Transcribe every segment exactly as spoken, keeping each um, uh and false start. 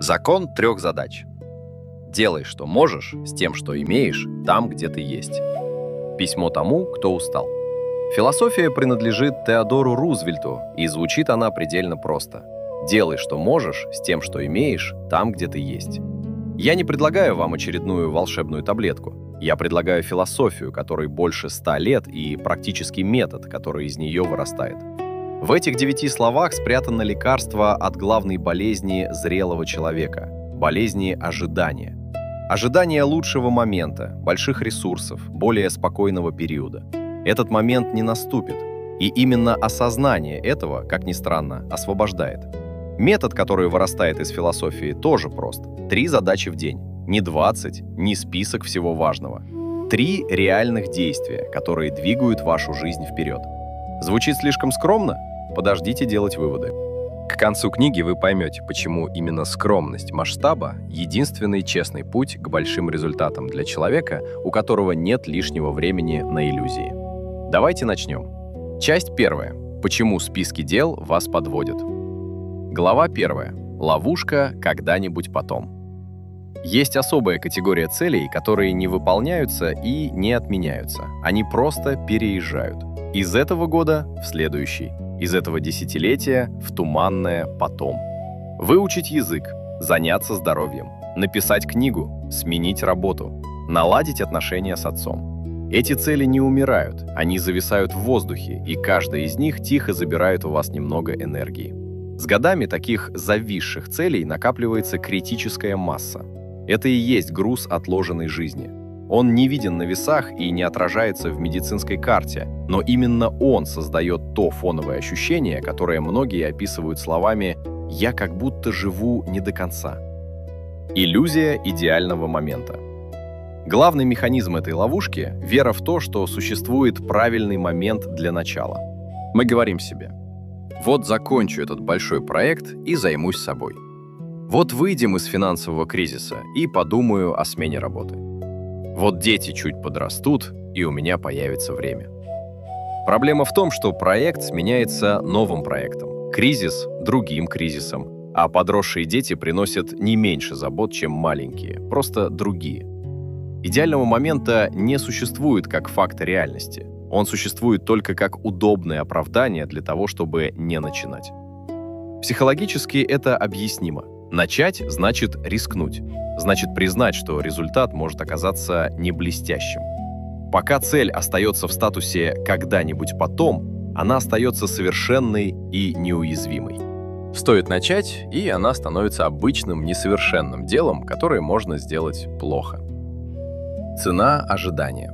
Закон трех задач. Делай, что можешь, с тем, что имеешь, там, где ты есть. Письмо тому, кто устал. Философия принадлежит Теодору Рузвельту, и звучит она предельно просто. Делай, что можешь, с тем, что имеешь, там, где ты есть. Я не предлагаю вам очередную волшебную таблетку. Я предлагаю философию, которой больше ста лет, и практический метод, который из нее вырастает. В этих девяти словах спрятано лекарство от главной болезни зрелого человека – болезни ожидания. Ожидание лучшего момента, больших ресурсов, более спокойного периода. Этот момент не наступит, и именно осознание этого, как ни странно, освобождает. Метод, который вырастает из философии, тоже прост. Три задачи в день. Не двадцать, не список всего важного. Три реальных действия, которые двигают вашу жизнь вперед. Звучит слишком скромно? Подождите делать выводы. К концу книги вы поймете, почему именно скромность масштаба – единственный честный путь к большим результатам для человека, у которого нет лишнего времени на иллюзии. Давайте начнем. Часть первая. Почему списки дел вас подводят? Глава первая. Ловушка когда-нибудь потом. Есть особая категория целей, которые не выполняются и не отменяются. Они просто переезжают. Из этого года в следующий. Из этого десятилетия в туманное потом. Выучить язык, заняться здоровьем, написать книгу, сменить работу, наладить отношения с отцом. Эти цели не умирают, они зависают в воздухе, и каждая из них тихо забирает у вас немного энергии. С годами таких зависших целей накапливается критическая масса. Это и есть груз отложенной жизни. Он не виден на весах и не отражается в медицинской карте, но именно он создает то фоновое ощущение, которое многие описывают словами «я как будто живу не до конца». Иллюзия идеального момента. Главный механизм этой ловушки – вера в то, что существует правильный момент для начала. Мы говорим себе: вот закончу этот большой проект и займусь собой. Вот выйдем из финансового кризиса и подумаю о смене работы. Вот дети чуть подрастут, и у меня появится время. Проблема в том, что проект сменяется новым проектом, кризис – другим кризисом, а подросшие дети приносят не меньше забот, чем маленькие, просто другие. Идеального момента не существует как факта реальности. Он существует только как удобное оправдание для того, чтобы не начинать. Психологически это объяснимо. Начать значит рискнуть, значит признать, что результат может оказаться не блестящим. Пока цель остается в статусе «когда-нибудь потом», она остается совершенной и неуязвимой. Стоит начать, и она становится обычным несовершенным делом, которое можно сделать плохо. Цена ожидания.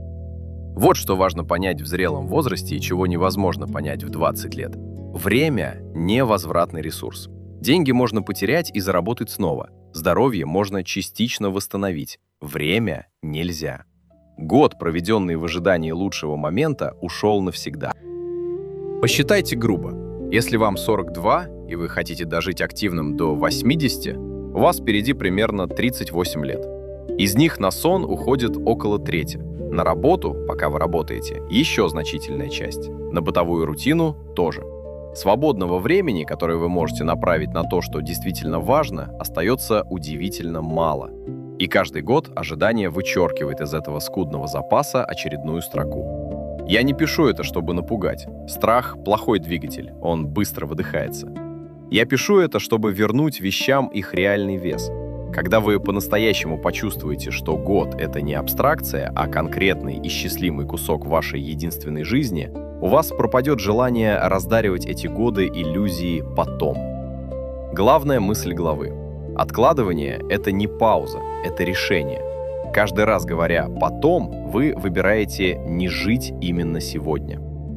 Вот что важно понять в зрелом возрасте и чего невозможно понять в двадцать лет. Время – невозвратный ресурс. Деньги можно потерять и заработать снова. Здоровье можно частично восстановить. Время нельзя. Год, проведенный в ожидании лучшего момента, ушел навсегда. Посчитайте грубо. Если вам сорок два, и вы хотите дожить активным до восьмидесяти, у вас впереди примерно тридцать восемь лет. Из них на сон уходит около трети. На работу, пока вы работаете, еще значительная часть. На бытовую рутину тоже. Свободного времени, которое вы можете направить на то, что действительно важно, остается удивительно мало. И каждый год ожидание вычеркивает из этого скудного запаса очередную строку. Я не пишу это, чтобы напугать. Страх – плохой двигатель, он быстро выдыхается. Я пишу это, чтобы вернуть вещам их реальный вес. Когда вы по-настоящему почувствуете, что год – это не абстракция, а конкретный и счастливый кусок вашей единственной жизни, у вас пропадет желание раздаривать эти годы иллюзии потом. Главная мысль главы. Откладывание – это не пауза, это решение. Каждый раз говоря «потом», вы выбираете не жить именно сегодня.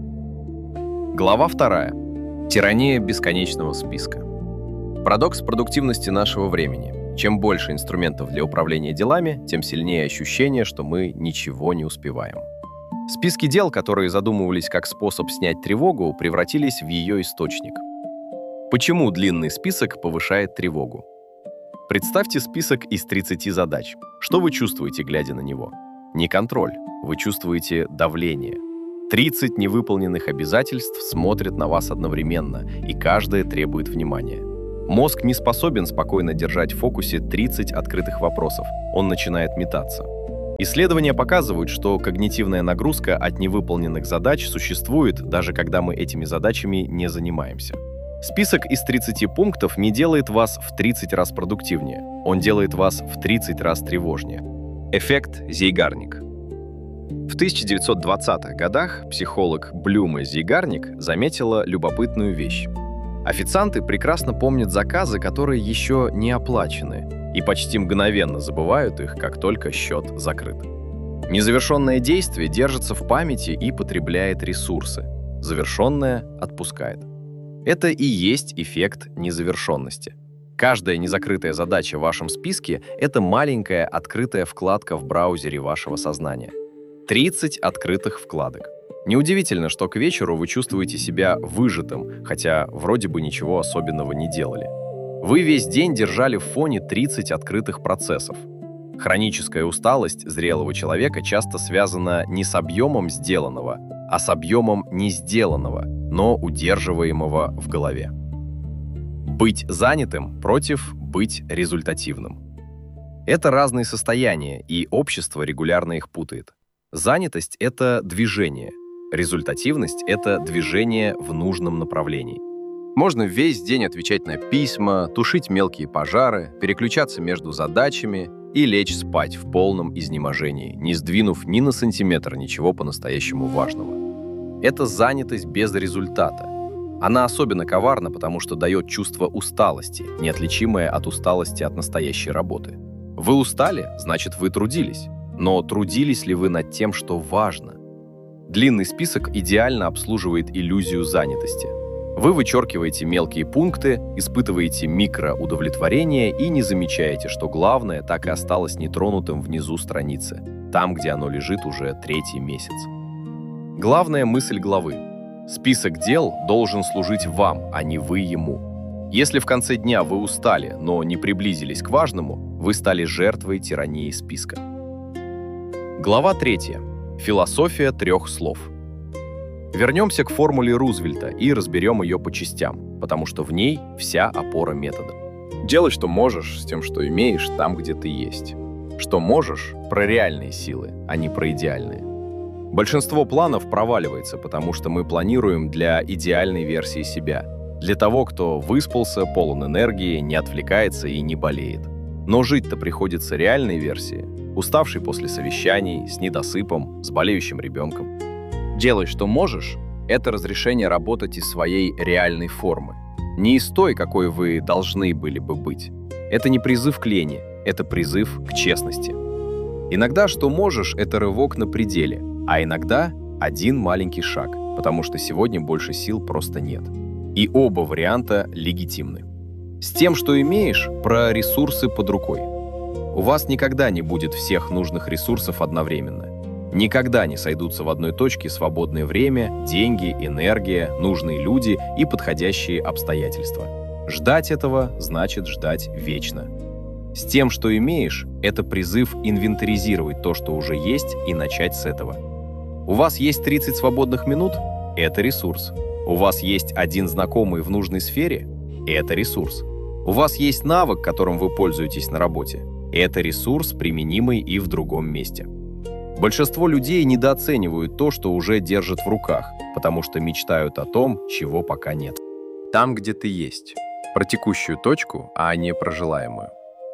Глава вторая. Тирания бесконечного списка. Парадокс продуктивности нашего времени. Чем больше инструментов для управления делами, тем сильнее ощущение, что мы ничего не успеваем. Списки дел, которые задумывались как способ снять тревогу, превратились в ее источник. Почему длинный список повышает тревогу? Представьте список из тридцати задач. Что вы чувствуете, глядя на него? Не контроль, вы чувствуете давление. тридцать невыполненных обязательств смотрят на вас одновременно, и каждое требует внимания. Мозг не способен спокойно держать в фокусе тридцать открытых вопросов. Он начинает метаться. Исследования показывают, что когнитивная нагрузка от невыполненных задач существует, даже когда мы этими задачами не занимаемся. Список из тридцати пунктов не делает вас в тридцать раз продуктивнее. Он делает вас в тридцать раз тревожнее. Эффект Зейгарник. В тысяча девятьсот двадцатых годах психолог Блюма Зейгарник заметила любопытную вещь. Официанты прекрасно помнят заказы, которые еще не оплачены, и почти мгновенно забывают их, как только счет закрыт. Незавершенное действие держится в памяти и потребляет ресурсы. Завершенное отпускает. Это и есть эффект незавершенности. Каждая незакрытая задача в вашем списке – это маленькая открытая вкладка в браузере вашего сознания. тридцать открытых вкладок. Неудивительно, что к вечеру вы чувствуете себя выжатым, хотя вроде бы ничего особенного не делали. Вы весь день держали в фоне тридцать открытых процессов. Хроническая усталость зрелого человека часто связана не с объемом сделанного, а с объемом не сделанного, но удерживаемого в голове. Быть занятым против быть результативным. Это разные состояния, и общество регулярно их путает. Занятость — это движение, результативность — это движение в нужном направлении. Можно весь день отвечать на письма, тушить мелкие пожары, переключаться между задачами и лечь спать в полном изнеможении, не сдвинув ни на сантиметр ничего по-настоящему важного. Это занятость без результата. Она особенно коварна, потому что дает чувство усталости, неотличимое от усталости от настоящей работы. Вы устали, значит, вы трудились. Но трудились ли вы над тем, что важно? Длинный список идеально обслуживает иллюзию занятости. Вы вычеркиваете мелкие пункты, испытываете микроудовлетворение и не замечаете, что главное так и осталось нетронутым внизу страницы, там, где оно лежит уже третий месяц. Главная мысль главы. Список дел должен служить вам, а не вы ему. Если в конце дня вы устали, но не приблизились к важному, вы стали жертвой тирании списка. Глава третья. Философия трех слов. Вернемся к формуле Рузвельта и разберем ее по частям, потому что в ней вся опора метода. Делай, что можешь, с тем, что имеешь, там, где ты есть. Что можешь – про реальные силы, а не про идеальные. Большинство планов проваливается, потому что мы планируем для идеальной версии себя, для того, кто выспался, полон энергии, не отвлекается и не болеет. Но жить-то приходится реальной версии, уставший после совещаний, с недосыпом, с болеющим ребенком. Делай, что можешь – это разрешение работать из своей реальной формы. Не из той, какой вы должны были бы быть. Это не призыв к лени, это призыв к честности. Иногда что можешь – это рывок на пределе, а иногда один маленький шаг, потому что сегодня больше сил просто нет. И оба варианта легитимны. С тем, что имеешь, про ресурсы под рукой. У вас никогда не будет всех нужных ресурсов одновременно. Никогда не сойдутся в одной точке свободное время, деньги, энергия, нужные люди и подходящие обстоятельства. Ждать этого значит ждать вечно. С тем, что имеешь, это призыв инвентаризировать то, что уже есть, и начать с этого. У вас есть тридцать свободных минут – это ресурс. У вас есть один знакомый в нужной сфере – это ресурс. У вас есть навык, которым вы пользуетесь на работе – это ресурс, применимый и в другом месте. Большинство людей недооценивают то, что уже держат в руках, потому что мечтают о том, чего пока нет. Там, где ты есть. Про текущую точку, а не про желаемую.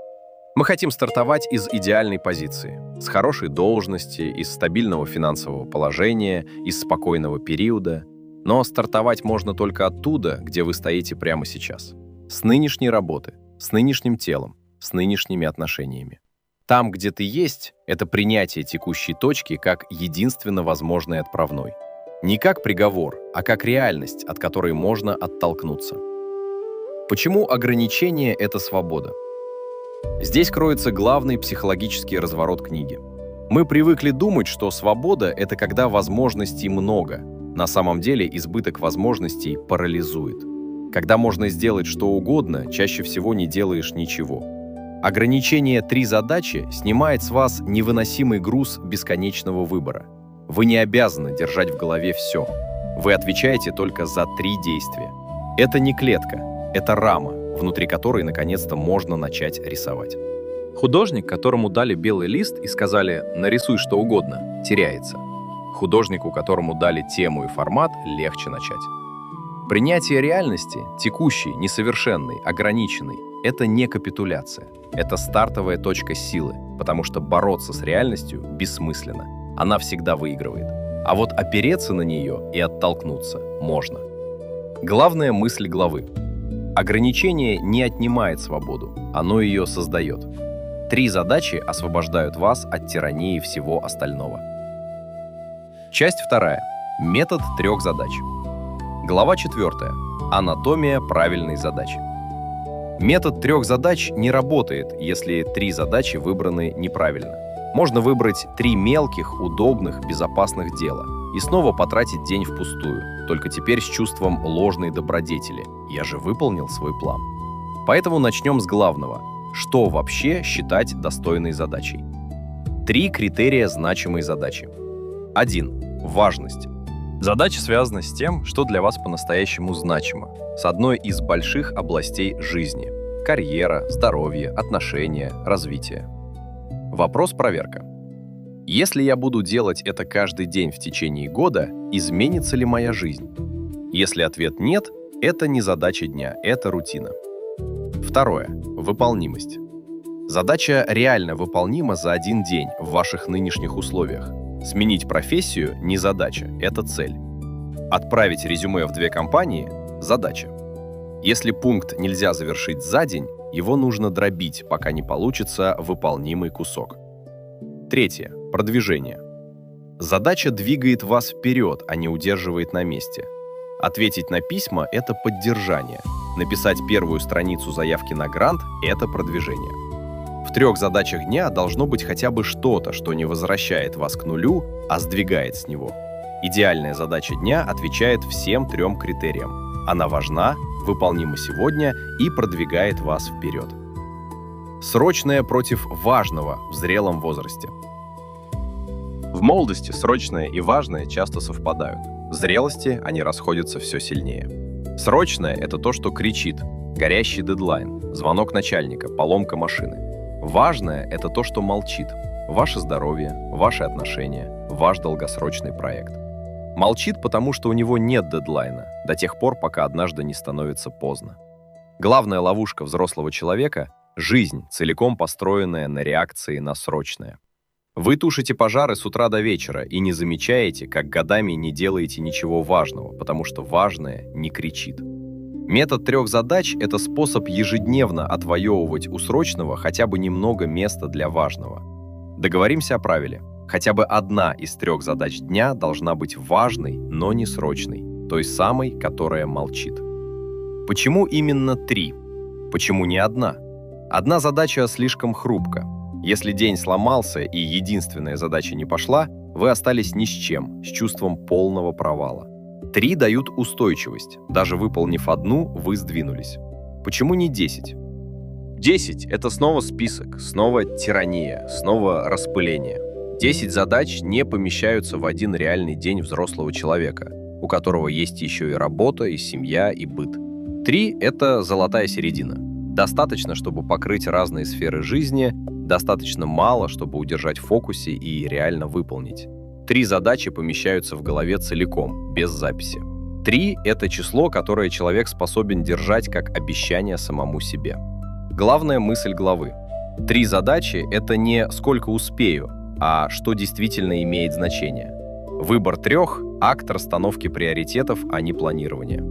Мы хотим стартовать из идеальной позиции, с хорошей должности, из стабильного финансового положения, из спокойного периода. Но стартовать можно только оттуда, где вы стоите прямо сейчас. С нынешней работы, с нынешним телом, с нынешними отношениями. Там, где ты есть, это принятие текущей точки как единственно возможной отправной. Не как приговор, а как реальность, от которой можно оттолкнуться. Почему ограничение — это свобода? Здесь кроется главный психологический разворот книги. Мы привыкли думать, что свобода — это когда возможностей много. На самом деле избыток возможностей парализует. Когда можно сделать что угодно, чаще всего не делаешь ничего. Ограничение «три задачи» снимает с вас невыносимый груз бесконечного выбора. Вы не обязаны держать в голове все. Вы отвечаете только за три действия. Это не клетка, это рама. внутри которой наконец-то можно начать рисовать. Художник, которому дали белый лист и сказали «нарисуй что угодно», теряется. Художнику, которому дали тему и формат, легче начать. Принятие реальности, текущей, несовершенной, ограниченной, это не капитуляция. Это стартовая точка силы, потому что бороться с реальностью бессмысленно. Она всегда выигрывает. А вот опереться на нее и оттолкнуться можно. Главная мысль главы. Ограничение не отнимает свободу, оно ее создает. Три задачи освобождают вас от тирании всего остального. Часть вторая. Метод трех задач. Глава четвертая. Анатомия правильной задачи. Метод трех задач не работает, если три задачи выбраны неправильно. Можно выбрать три мелких, удобных, безопасных дела и снова потратить день впустую, только теперь с чувством ложной добродетели. Я же выполнил свой план. Поэтому начнем с главного. Что вообще считать достойной задачей? Три критерия значимой задачи. Один. Важность. Задача связана с тем, что для вас по-настоящему значимо, с одной из больших областей жизни – карьера, здоровье, отношения, развитие. Вопрос-проверка. Если я буду делать это каждый день в течение года, изменится ли моя жизнь? Если ответ нет, это не задача дня, это рутина. Второе. Выполнимость. Задача реально выполнима за один день в ваших нынешних условиях. Сменить профессию – не задача, это цель. Отправить резюме в две компании – задача. Если пункт нельзя завершить за день, его нужно дробить, пока не получится выполнимый кусок. Третье. Продвижение. Задача двигает вас вперед, а не удерживает на месте. Ответить на письма – это поддержание. Написать первую страницу заявки на грант – это продвижение. В трех задачах дня должно быть хотя бы что-то, что не возвращает вас к нулю, а сдвигает с него. Идеальная задача дня отвечает всем трем критериям. Она важна, выполнима сегодня и продвигает вас вперед. Срочное против важного в зрелом возрасте. В молодости срочное и важное часто совпадают. В зрелости они расходятся все сильнее. Срочное – это то, что кричит. Горящий дедлайн, звонок начальника, поломка машины. Важное – это то, что молчит. Ваше здоровье, ваши отношения, ваш долгосрочный проект. Молчит, потому что у него нет дедлайна, до тех пор, пока однажды не становится поздно. Главная ловушка взрослого человека – жизнь, целиком построенная на реакции на срочное. Вы тушите пожары с утра до вечера и не замечаете, как годами не делаете ничего важного, потому что важное не кричит. Метод трех задач – это способ ежедневно отвоевывать у срочного хотя бы немного места для важного. Договоримся о правиле. Хотя бы одна из трех задач дня должна быть важной, но не срочной, той самой, которая молчит. Почему именно три? Почему не одна? Одна задача слишком хрупка. Если день сломался и единственная задача не пошла, вы остались ни с чем, с чувством полного провала. Три дают устойчивость. Даже выполнив одну, вы сдвинулись. Почему не десять? Десять – это снова список, снова тирания, снова распыление. Десять задач не помещаются в один реальный день взрослого человека, у которого есть еще и работа, и семья, и быт. Три – это золотая середина. Достаточно, чтобы покрыть разные сферы жизни, достаточно мало, чтобы удержать в фокусе и реально выполнить. Три задачи помещаются в голове целиком, без записи. Три – это число, которое человек способен держать как обещание самому себе. Главная мысль главы. Три задачи – это не «сколько успею», а что действительно имеет значение. Выбор трех – акт расстановки приоритетов, а не планирования.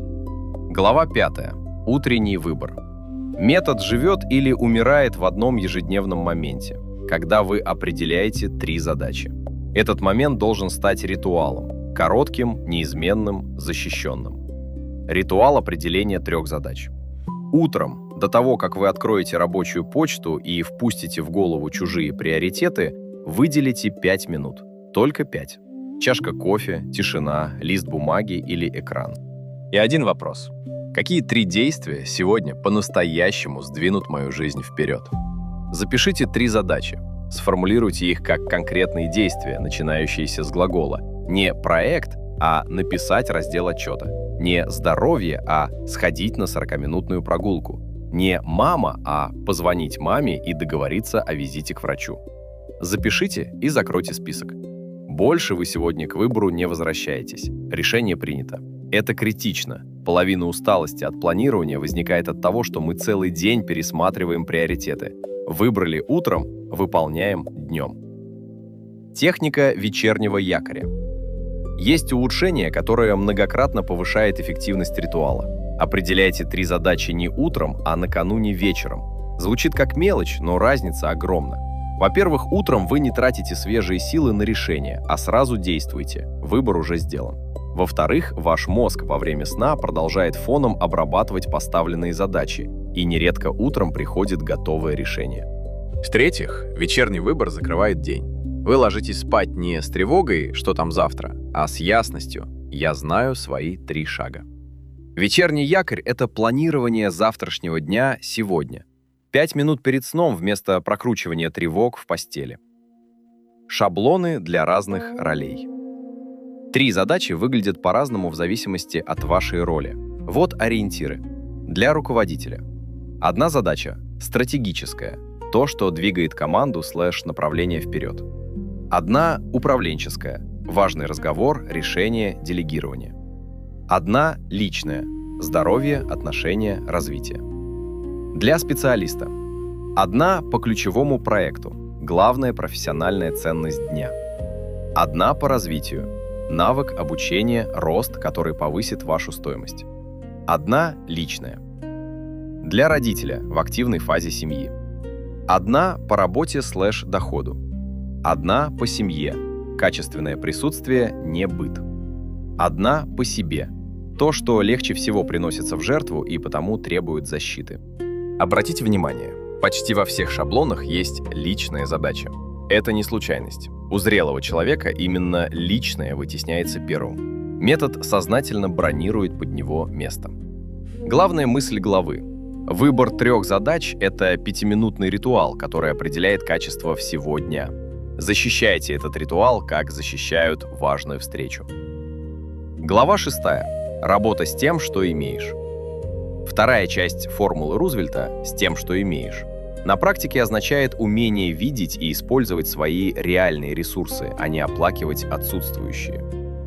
Глава пятая. Утренний выбор. Метод живет или умирает в одном ежедневном моменте, когда вы определяете три задачи. Этот момент должен стать ритуалом, коротким, неизменным, защищенным. Ритуал определения трех задач. Утром, до того, как вы откроете рабочую почту и впустите в голову чужие приоритеты, выделите пять минут. Только пять. Чашка кофе, тишина, лист бумаги или экран. И один вопрос. Какие три действия сегодня по-настоящему сдвинут мою жизнь вперед? Запишите три задачи. Сформулируйте их как конкретные действия, начинающиеся с глагола. Не проект, а написать раздел отчета. Не здоровье, а сходить на сорокаминутную прогулку. Не мама, а позвонить маме и договориться о визите к врачу. Запишите и закройте список. Больше вы сегодня к выбору не возвращаетесь. Решение принято. Это критично. Половина усталости от планирования возникает от того, что мы целый день пересматриваем приоритеты. Выбрали утром, выполняем днем. Техника вечернего якоря. Есть улучшение, которое многократно повышает эффективность ритуала. Определяйте три задачи не утром, а накануне вечером. Звучит как мелочь, но разница огромна. Во-первых, утром вы не тратите свежие силы на решение, а сразу действуете. Выбор уже сделан. Во-вторых, ваш мозг во время сна продолжает фоном обрабатывать поставленные задачи, и нередко утром приходит готовое решение. В-третьих, вечерний выбор закрывает день. Вы ложитесь спать не с тревогой, что там завтра, а с ясностью «я знаю свои три шага». Вечерний якорь — это планирование завтрашнего дня сегодня. Пять минут перед сном вместо прокручивания тревог в постели. Шаблоны для разных ролей. Три задачи выглядят по-разному в зависимости от вашей роли. Вот ориентиры. Для руководителя. Одна задача — стратегическая, то, что двигает команду слэш направление вперед. Одна — управленческая, важный разговор, решение, делегирование. Одна — личная, здоровье, отношения, развитие. Для специалиста. Одна — по ключевому проекту, главная профессиональная ценность дня. Одна — по развитию, навык, обучение, рост, который повысит вашу стоимость. Одна — личная. Для родителя в активной фазе семьи. Одна — по работе слэш доходу. Одна — по семье, качественное присутствие, не быт. Одна — по себе, то, что легче всего приносится в жертву и потому требует защиты. Обратите внимание, почти во всех шаблонах есть личная задача. Это не случайность. У зрелого человека именно личное вытесняется первым. Метод сознательно бронирует под него место. Главная мысль главы. Выбор трех задач — это пятиминутный ритуал, который определяет качество всего дня. Защищайте этот ритуал, как защищают важную встречу. Глава шестая. Работа с тем, что имеешь. Вторая часть формулы Рузвельта «с тем, что имеешь» на практике означает умение видеть и использовать свои реальные ресурсы, а не оплакивать отсутствующие.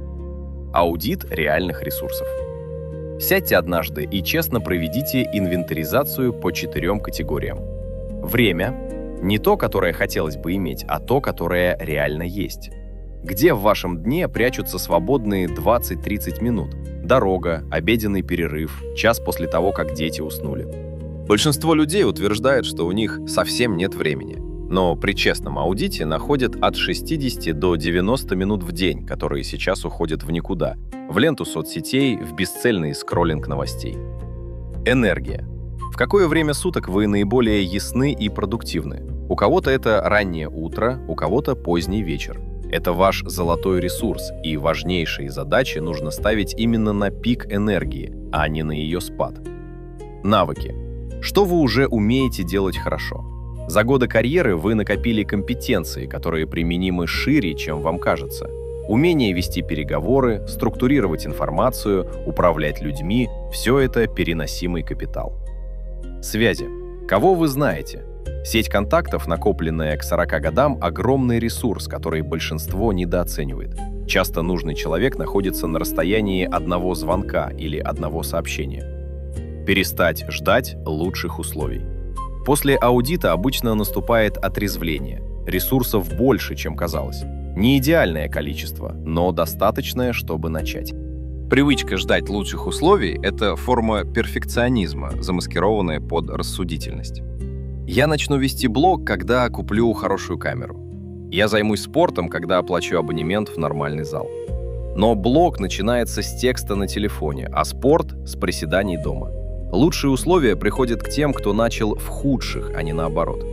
Аудит реальных ресурсов. Сядьте однажды и честно проведите инвентаризацию по четырем категориям. Время — не то, которое хотелось бы иметь, а то, которое реально есть. Где в вашем дне прячутся свободные двадцать-тридцать минут? Дорога, обеденный перерыв, час после того, как дети уснули. Большинство людей утверждает, что у них совсем нет времени. Но при честном аудите находят от шестидесяти до девяноста минут в день, которые сейчас уходят в никуда, в ленту соцсетей, в бесцельный скроллинг новостей. Энергия. В какое время суток вы наиболее ясны и продуктивны? У кого-то это раннее утро, у кого-то поздний вечер. Это ваш золотой ресурс, и важнейшие задачи нужно ставить именно на пик энергии, а не на ее спад. Навыки. Что вы уже умеете делать хорошо? За годы карьеры вы накопили компетенции, которые применимы шире, чем вам кажется. Умение вести переговоры, структурировать информацию, управлять людьми – все это переносимый капитал. Связи. Кого вы знаете? Сеть контактов, накопленная к сорока годам, огромный ресурс, который большинство недооценивает. Часто нужный человек находится на расстоянии одного звонка или одного сообщения. Перестать ждать лучших условий. После аудита обычно наступает отрезвление. Ресурсов больше, чем казалось. Не идеальное количество, но достаточное, чтобы начать. Привычка ждать лучших условий — это форма перфекционизма, замаскированная под рассудительность. Я начну вести блог, когда куплю хорошую камеру. Я займусь спортом, когда оплачу абонемент в нормальный зал. Но блог начинается с текста на телефоне, а спорт — с приседаний дома. Лучшие условия приходят к тем, кто начал в худших, а не наоборот.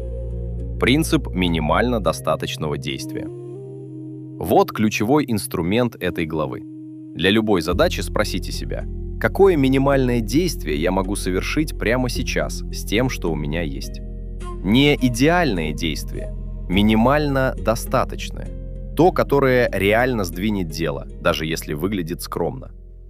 Принцип минимально достаточного действия. Вот ключевой инструмент этой главы. Для любой задачи спросите себя, какое минимальное действие я могу совершить прямо сейчас с тем, что у меня есть. Не идеальное действие, минимально достаточное. То, которое реально сдвинет дело, даже если выглядит скромно.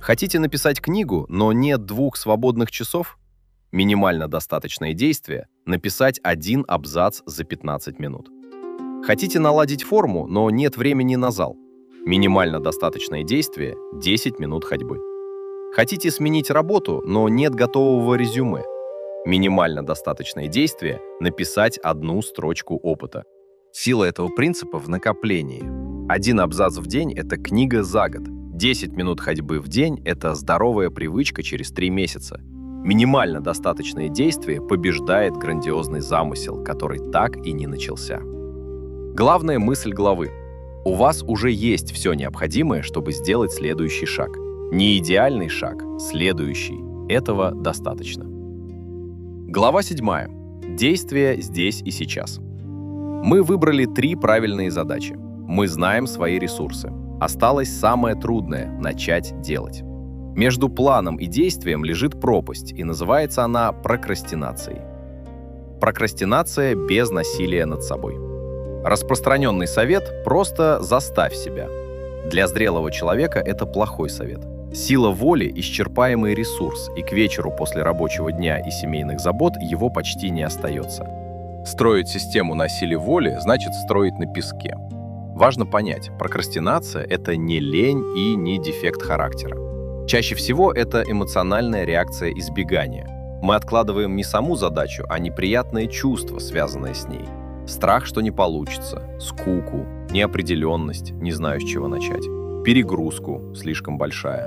Хотите написать книгу, но нет двух свободных часов? Минимально достаточное действие – написать один абзац за пятнадцать минут. Хотите наладить форму, но нет времени на зал? Минимально достаточное действие – десять минут ходьбы. Хотите сменить работу, но нет готового резюме? Минимально достаточное действие – написать одну строчку опыта. Сила этого принципа в накоплении. Один абзац в день – это книга за год. десять минут ходьбы в день – это здоровая привычка через три месяца. Минимально достаточное действие побеждает грандиозный замысел, который так и не начался. Главная мысль главы. У вас уже есть все необходимое, чтобы сделать следующий шаг. Не идеальный шаг, следующий. Этого достаточно. Глава седьмая. Действия здесь и сейчас. Мы выбрали три правильные задачи. Мы знаем свои ресурсы. Осталось самое трудное – начать делать. Между планом и действием лежит пропасть, и называется она прокрастинацией. Прокрастинация без насилия над собой. Распространенный совет – просто заставь себя. Для зрелого человека это плохой совет. Сила воли – исчерпаемый ресурс, и к вечеру после рабочего дня и семейных забот его почти не остается. Строить систему на силе воли значит строить на песке. Важно понять, прокрастинация – это не лень и не дефект характера. Чаще всего это эмоциональная реакция избегания. Мы откладываем не саму задачу, а неприятные чувства, связанные с ней. Страх, что не получится, скуку, неопределенность, не знаю, с чего начать, перегрузку, слишком большая.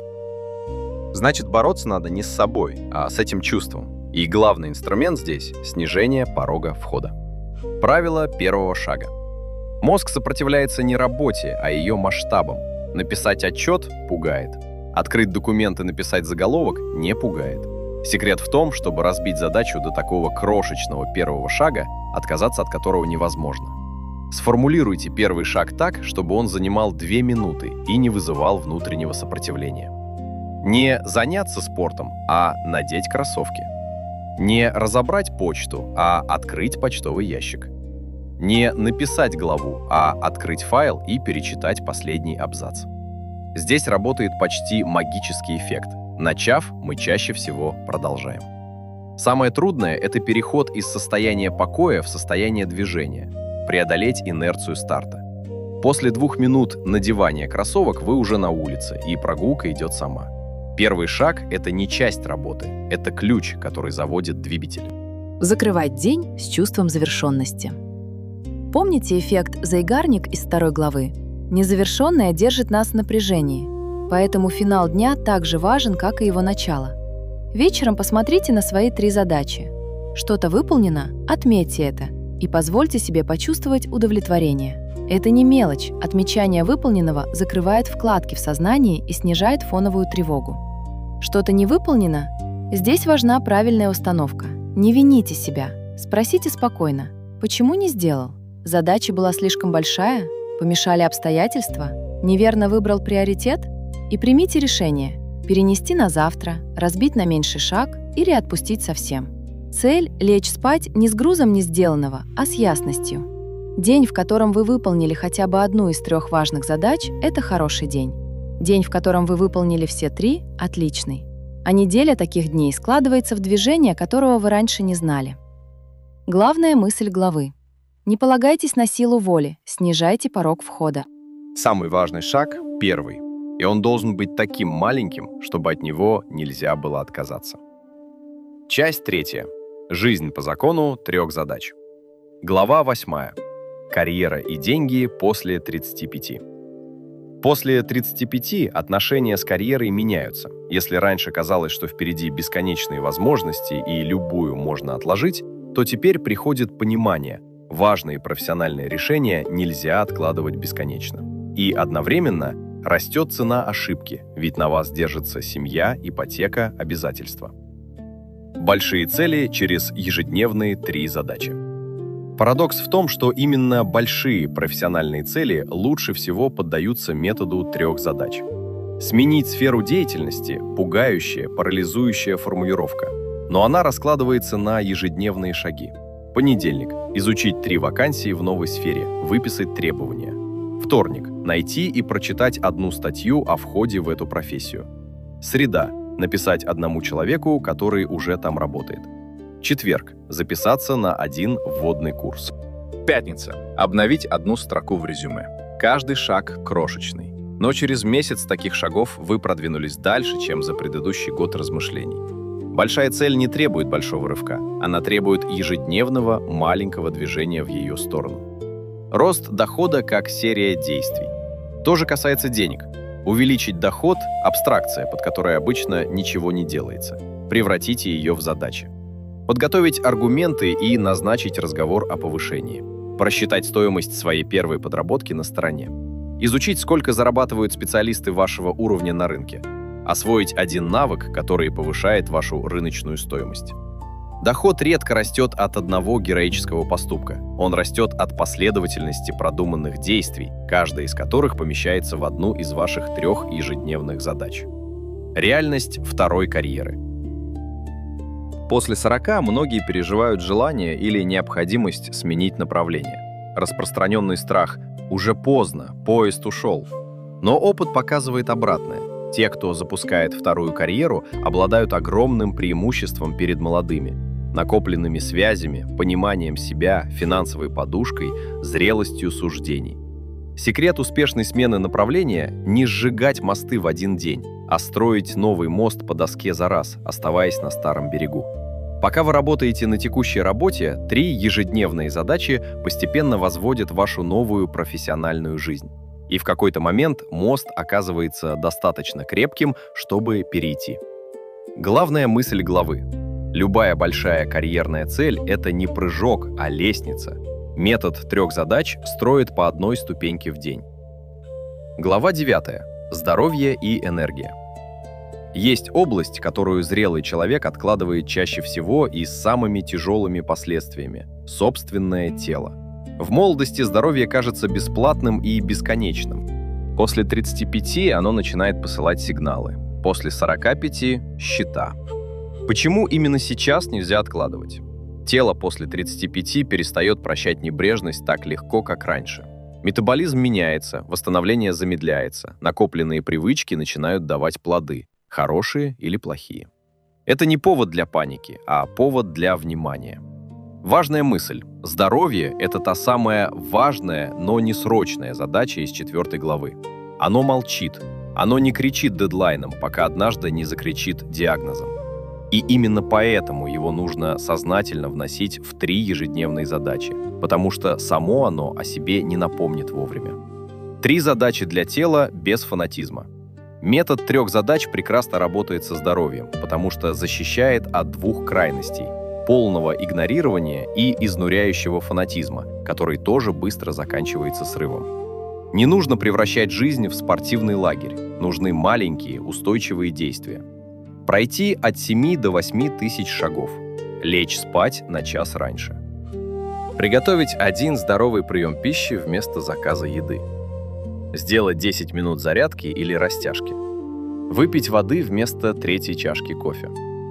Значит, бороться надо не с собой, а с этим чувством. И главный инструмент здесь – снижение порога входа. Правило первого шага. Мозг сопротивляется не работе, а ее масштабам. Написать отчет пугает. Открыть документ и написать заголовок не пугает. Секрет в том, чтобы разбить задачу до такого крошечного первого шага, отказаться от которого невозможно. Сформулируйте первый шаг так, чтобы он занимал две минуты и не вызывал внутреннего сопротивления. Не заняться спортом, а надеть кроссовки. Не разобрать почту, а открыть почтовый ящик. Не написать главу, а открыть файл и перечитать последний абзац. Здесь работает почти магический эффект. Начав, мы чаще всего продолжаем. Самое трудное – это переход из состояния покоя в состояние движения, преодолеть инерцию старта. После двух минут надевания кроссовок вы уже на улице, и прогулка идет сама. Первый шаг – это не часть работы, это ключ, который заводит двигатель. Закрывать день с чувством завершенности. Помните эффект «Зайгарник» из второй главы? Незавершенное держит нас в напряжении, поэтому финал дня так же важен, как и его начало. Вечером посмотрите на свои три задачи. Что-то выполнено – отметьте это и позвольте себе почувствовать удовлетворение. Это не мелочь, отмечание выполненного закрывает вкладки в сознании и снижает фоновую тревогу. Что-то не выполнено? Здесь важна правильная установка. Не вините себя, спросите спокойно, почему не сделал? Задача была слишком большая? Помешали обстоятельства? Неверно выбрал приоритет? И примите решение – перенести на завтра, разбить на меньший шаг или отпустить совсем. Цель – лечь спать не с грузом не сделанного, а с ясностью. День, в котором вы выполнили хотя бы одну из трех важных задач – это хороший день. День, в котором вы выполнили все три – отличный. А неделя таких дней складывается в движение, которого вы раньше не знали. Главная мысль главы. Не полагайтесь на силу воли, снижайте порог входа. Самый важный шаг – первый. И он должен быть таким маленьким, чтобы от него нельзя было отказаться. Часть третья. Жизнь по закону трех задач. Глава восьмая. Карьера и деньги после тридцати пяти. После тридцати пяти отношения с карьерой меняются. Если раньше казалось, что впереди бесконечные возможности и любую можно отложить, то теперь приходит понимание – важные профессиональные решения нельзя откладывать бесконечно. И одновременно растет цена ошибки, ведь на вас держится семья, ипотека, обязательства. Большие цели через ежедневные три задачи. Парадокс в том, что именно большие профессиональные цели лучше всего поддаются методу трех задач. Сменить сферу деятельности – пугающая, парализующая формулировка, но она раскладывается на ежедневные шаги. Понедельник – изучить три вакансии в новой сфере, выписать требования. Вторник – найти и прочитать одну статью о входе в эту профессию. Среда – написать одному человеку, который уже там работает. Четверг – записаться на один вводный курс. Пятница – обновить одну строку в резюме. Каждый шаг крошечный. Но через месяц таких шагов вы продвинулись дальше, чем за предыдущий год размышлений. Большая цель не требует большого рывка, она требует ежедневного маленького движения в ее сторону. Рост дохода как серия действий. То же касается денег. Увеличить доход – абстракция, под которой обычно ничего не делается. Превратите ее в задачи. Подготовить аргументы и назначить разговор о повышении. Просчитать стоимость своей первой подработки на стороне. Изучить, сколько зарабатывают специалисты вашего уровня на рынке. Освоить один навык, который повышает вашу рыночную стоимость. Доход редко растет от одного героического поступка. Он растет от последовательности продуманных действий, каждая из которых помещается в одну из ваших трех ежедневных задач. Реальность второй карьеры. После сорока многие переживают желание или необходимость сменить направление. Распространенный страх «уже поздно, поезд ушел». Но опыт показывает обратное. Те, кто запускает вторую карьеру, обладают огромным преимуществом перед молодыми. Накопленными связями, пониманием себя, финансовой подушкой, зрелостью суждений. Секрет успешной смены направления – не сжигать мосты в один день, а строить новый мост по доске за раз, оставаясь на старом берегу. Пока вы работаете на текущей работе, три ежедневные задачи постепенно возводят вашу новую профессиональную жизнь. И в какой-то момент мост оказывается достаточно крепким, чтобы перейти. Главная мысль главы. Любая большая карьерная цель – это не прыжок, а лестница. Метод трех задач строит по одной ступеньке в день. Глава девятая. Здоровье и энергия. Есть область, которую зрелый человек откладывает чаще всего и с самыми тяжелыми последствиями – собственное тело. В молодости здоровье кажется бесплатным и бесконечным. После тридцати пяти оно начинает посылать сигналы. После сорока пяти – счета. Почему именно сейчас нельзя откладывать? Тело после тридцати пяти перестает прощать небрежность так легко, как раньше. Метаболизм меняется, восстановление замедляется, накопленные привычки начинают давать плоды, хорошие или плохие. Это не повод для паники, а повод для внимания. Важная мысль. Здоровье – это та самая важная, но не срочная задача из четвертой главы. Оно молчит, оно не кричит дедлайном, пока однажды не закричит диагнозом. И именно поэтому его нужно сознательно вносить в три ежедневные задачи, потому что само оно о себе не напомнит вовремя. Три задачи для тела без фанатизма. Метод трех задач прекрасно работает со здоровьем, потому что защищает от двух крайностей – полного игнорирования и изнуряющего фанатизма, который тоже быстро заканчивается срывом. Не нужно превращать жизнь в спортивный лагерь, нужны маленькие, устойчивые действия. Пройти от семи до восьми тысяч шагов. Лечь спать на час раньше. Приготовить один здоровый прием пищи вместо заказа еды. Сделать десять минут зарядки или растяжки. Выпить воды вместо третьей чашки кофе.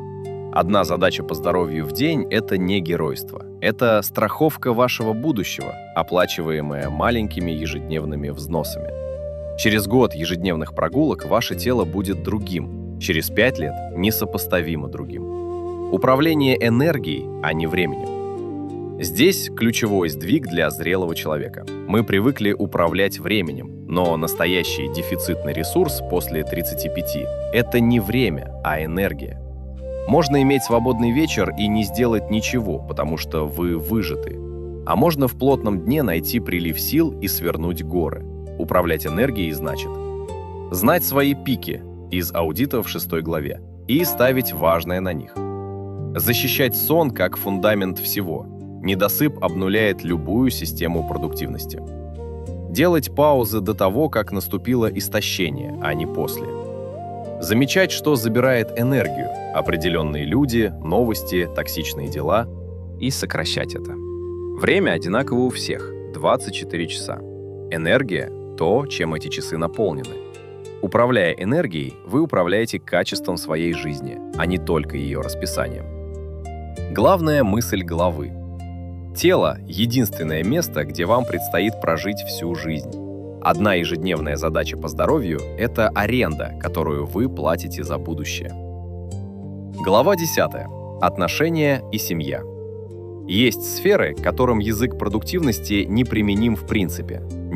Одна задача по здоровью в день – это не геройство. Это страховка вашего будущего, оплачиваемая маленькими ежедневными взносами. Через год ежедневных прогулок ваше тело будет другим. Через пять лет несопоставимо другим. Управление энергией, а не временем. Здесь ключевой сдвиг для зрелого человека. Мы привыкли управлять временем, но настоящий дефицитный ресурс после тридцати пяти – это не время, а энергия. Можно иметь свободный вечер и не сделать ничего, потому что вы выжаты. А можно в плотном дне найти прилив сил и свернуть горы. Управлять энергией значит знать свои пики из аудита в шестой главе и ставить важное на них. Защищать сон как фундамент всего. Недосып обнуляет любую систему продуктивности. Делать паузы до того, как наступило истощение, а не после. Замечать, что забирает энергию, определенные люди, новости, токсичные дела, и сокращать это. Время одинаково у всех – двадцать четыре часа. Энергия – то, чем эти часы наполнены. Управляя энергией, вы управляете качеством своей жизни, а не только ее расписанием. Главная мысль главы. Тело – единственное место, где вам предстоит прожить всю жизнь. Одна ежедневная задача по здоровью – это аренда, которую вы платите за будущее. Глава десятая. Отношения и семья. Есть сферы, которым язык продуктивности неприменим в принципе.